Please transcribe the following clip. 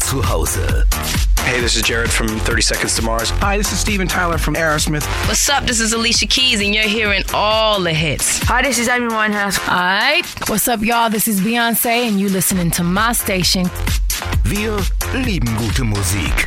zu Hause. Hey, this is Jared from 30 Seconds to Mars. Hi, this is Steven Tyler from Aerosmith. What's up? This is Alicia Keys, and you're hearing all the hits. Hi, this is Amy Winehouse. Alright, what's up, y'all? This is Beyoncé, and you listening to my station. Wir lieben gute Musik.